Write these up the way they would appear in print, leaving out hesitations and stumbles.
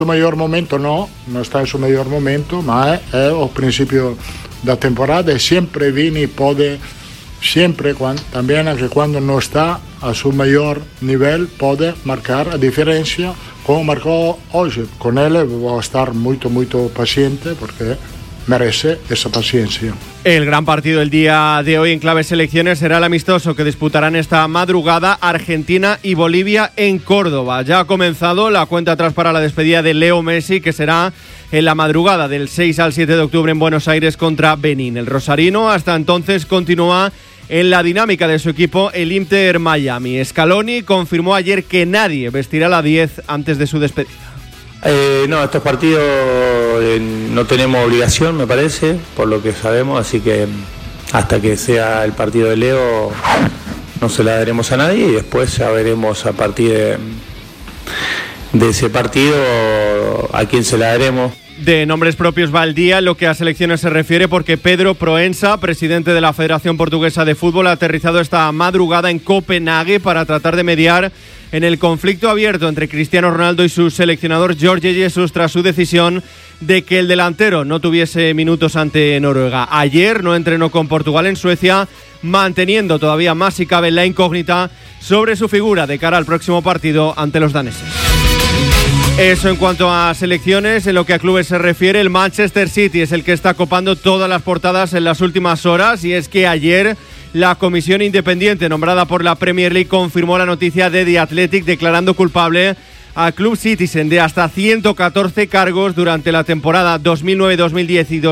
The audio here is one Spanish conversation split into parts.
Su mejor momento no está en su mejor momento, ma es el principio de la temporada y siempre viene y puede, siempre también que cuando no está a su mejor nivel puede marcar la diferencia como marcó hoy. Con él voy a estar muy paciente porque merece esa paciencia. El gran partido del día de hoy en clave selecciones será el amistoso que disputarán esta madrugada Argentina y Bolivia en Córdoba. Ya ha comenzado la cuenta atrás para la despedida de Leo Messi, que será en la madrugada del 6 al 7 de octubre en Buenos Aires contra Benín. El rosarino hasta entonces continúa en la dinámica de su equipo, el Inter Miami. Scaloni confirmó ayer que nadie vestirá la 10 antes de su despedida. No, estos partidos no tenemos obligación, me parece, por lo que sabemos, así que hasta que sea el partido de Leo no se la daremos a nadie y después ya veremos a partir de ese partido a quién se la daremos. De nombres propios va el día, lo que a selecciones se refiere, porque Pedro Proensa, presidente de la Federación Portuguesa de Fútbol, ha aterrizado esta madrugada en Copenhague para tratar de mediar en el conflicto abierto entre Cristiano Ronaldo y su seleccionador Jorge Jesus tras su decisión de que el delantero no tuviese minutos ante Noruega. Ayer no entrenó con Portugal en Suecia, manteniendo todavía más si cabe la incógnita sobre su figura de cara al próximo partido ante los daneses. Eso en cuanto a selecciones. En lo que a clubes se refiere, el Manchester City es el que está copando todas las portadas en las últimas horas, y es que ayer la comisión independiente nombrada por la Premier League confirmó la noticia de The Athletic declarando culpable al Club Citizen de hasta 114 cargos durante la temporada 2009-2010 y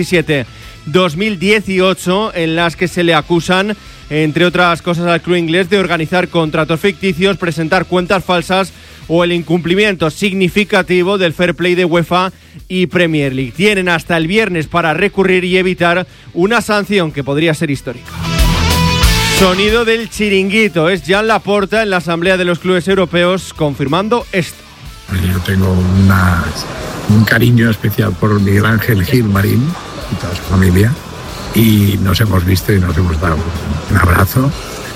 2017-2018, en las que se le acusan, entre otras cosas, al club inglés de organizar contratos ficticios, presentar cuentas falsas o el incumplimiento significativo del fair play de UEFA y Premier League. Tienen hasta el viernes para recurrir y evitar una sanción que podría ser histórica. Sonido del chiringuito, es Joan Laporta en la Asamblea de los Clubes Europeos confirmando esto. Yo tengo un cariño especial por Miguel Ángel Gilmarín y toda su familia, y nos hemos visto y nos hemos dado un abrazo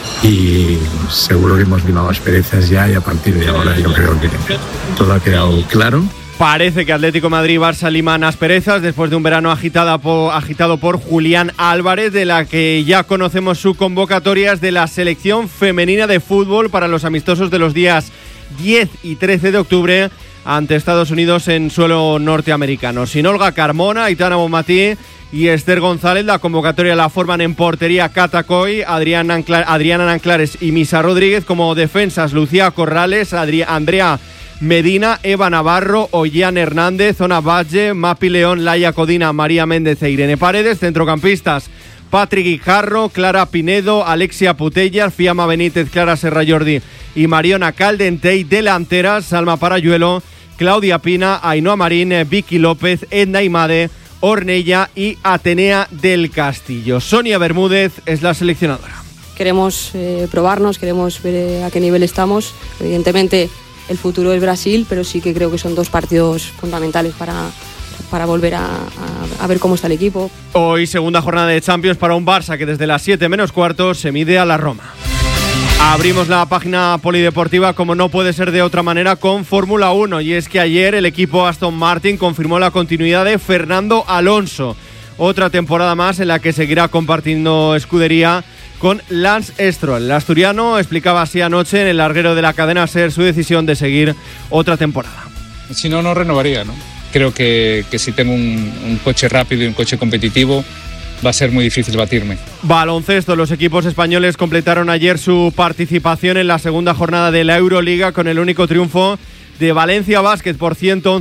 y seguro que hemos limado asperezas ya, y a partir de ahora yo creo que todo ha quedado claro. Parece que Atlético de Madrid y Barça liman asperezas después de un verano agitado por Julián Álvarez, de la que ya conocemos su convocatoria de la selección femenina de fútbol para los amistosos de los días 10 y 13 de octubre ante Estados Unidos en suelo norteamericano. Sin Olga Carmona, Aitana Bonmatí y Esther González, la convocatoria la forman en portería Cata Coy, Adriana Nanclares y Misa Rodríguez. Como defensas, Lucía Corrales, Andrea Medina, Eva Navarro, Ollán Hernández, Ona Valle, Mapi León, Laia Codina, María Méndez e Irene Paredes. Centrocampistas, Patrick Guijarro, Clara Pinedo, Alexia Putellas, Fiamma Benítez, Clara Serra Jordi y Mariona Caldentey. Delanteras, Salma Parayuelo, Claudia Pina, Ainhoa Marín, Vicky López, Edna Imade, Ornella y Atenea del Castillo. Sonia Bermúdez es la seleccionadora. Queremos probarnos, queremos ver a qué nivel estamos. Evidentemente el futuro es Brasil, pero sí que creo que son dos partidos fundamentales para volver a ver cómo está el equipo. Hoy segunda jornada de Champions para un Barça que desde las 7 menos cuarto se mide a la Roma. Abrimos la página polideportiva, como no puede ser de otra manera, con Fórmula 1, y es que ayer el equipo Aston Martin confirmó la continuidad de Fernando Alonso, otra temporada más en la que seguirá compartiendo escudería con Lance Stroll. El asturiano explicaba así anoche en el larguero de la cadena SER su decisión de seguir otra temporada. Si no, no renovaría, ¿no? Creo que si tengo un coche rápido y un coche competitivo, va a ser muy difícil batirme. Baloncesto, los equipos españoles completaron ayer su participación en la segunda jornada de la Euroliga con el único triunfo de Valencia Basket por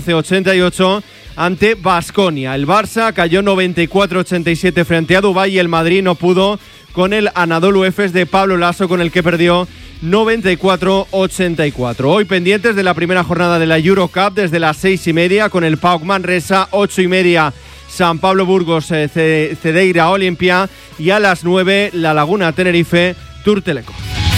111-88 ante Baskonia. El Barça cayó 94-87 frente a Dubái y el Madrid no pudo con el Anadolu Efes de Pablo Lasso, con el que perdió 94-84. Hoy pendientes de la primera jornada de la Eurocup desde las 6:30 con el PAOK Manresa, 8:30 San Pablo Burgos, Cedeira Olimpia, y a las 9 La Laguna Tenerife Tour Teleco.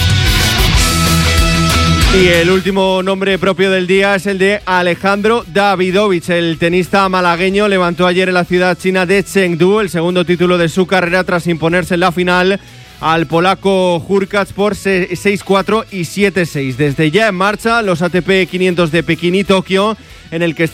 Y el último nombre propio del día es el de Alejandro Davidovich. El tenista malagueño levantó ayer en la ciudad china de Chengdu el segundo título de su carrera tras imponerse en la final al polaco Hurkacz por 6-4 y 7-6. Desde ya en marcha los ATP 500 de Pekín y Tokio, en el que